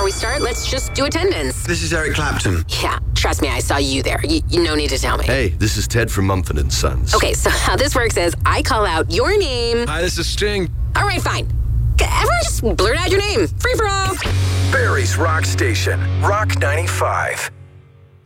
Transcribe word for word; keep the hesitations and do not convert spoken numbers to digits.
before we start, let's just do attendance. This is Eric Clapton. Yeah, trust me, I saw you there. You, you no need to tell me. Hey, this is Ted from Mumford and Sons. Okay, so how this works is I call out your name. Hi, this is Sting. All right, fine. Everyone just blurt out your name. Free for all. Barry's Rock Station, Rock ninety-five.